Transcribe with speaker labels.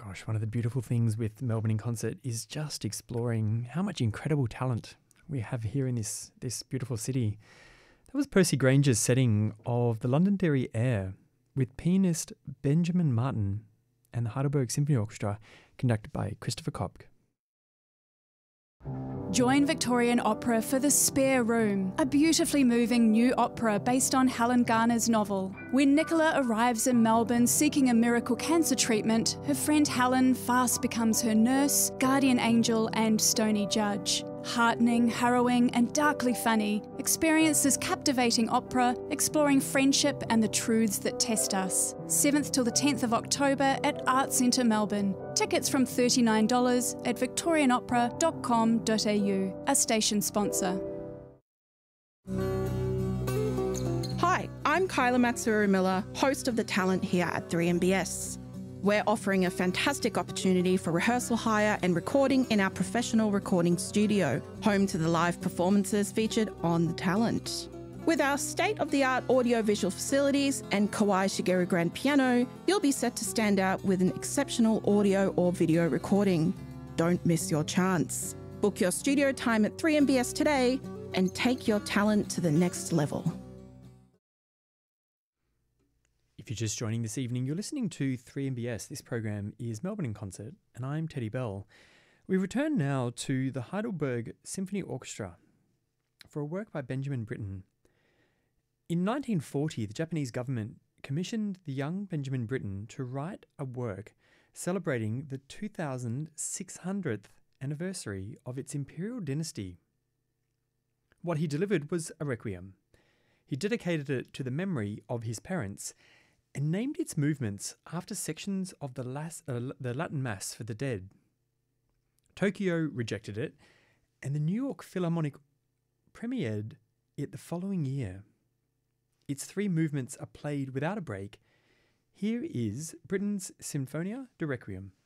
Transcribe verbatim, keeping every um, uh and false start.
Speaker 1: Gosh, one of the beautiful things with Melbourne in Concert is just exploring how much incredible talent we have here in this this beautiful city. That was Percy Granger's setting of the Londonderry Air with pianist Benjamin Martin and the Heidelberg Symphony Orchestra, conducted by Christopher Kopk.
Speaker 2: Join Victorian Opera for The Spare Room, a beautifully moving new opera based on Helen Garner's novel. When Nicola arrives in Melbourne seeking a miracle cancer treatment, her friend Helen fast becomes her nurse, guardian angel and stony judge. Heartening, harrowing and darkly funny, experience this captivating opera exploring friendship and the truths that test us. seventh till the tenth of October at Art Centre Melbourne. Tickets from thirty-nine dollars at victorian opera dot com dot a u, a station sponsor.
Speaker 3: Hi, I'm Kyla Matsuru Miller, host of The Talent here at three M B S. We're offering a fantastic opportunity for rehearsal hire and recording in our professional recording studio, home to the live performances featured on The Talent. With our state-of-the-art audio-visual facilities and Kawai Shigeru grand piano, you'll be set to stand out with an exceptional audio or video recording. Don't miss your chance. Book your studio time at three M B S today and take your talent to the next level.
Speaker 1: If you're just joining this evening, you're listening to three M B S. This program is Melbourne in Concert, and I'm Teddy Bell. We return now to the Heidelberg Symphony Orchestra for a work by Benjamin Britten. In nineteen forty, the Japanese government commissioned the young Benjamin Britten to write a work celebrating the two thousand six hundredth anniversary of its imperial dynasty. What he delivered was a requiem. He dedicated it to the memory of his parents and named its movements after sections of the, Las, uh, the Latin Mass for the dead. Tokyo rejected it, and the New York Philharmonic premiered it the following year. Its three movements are played without a break. Here is Britten's Sinfonia de Requiem.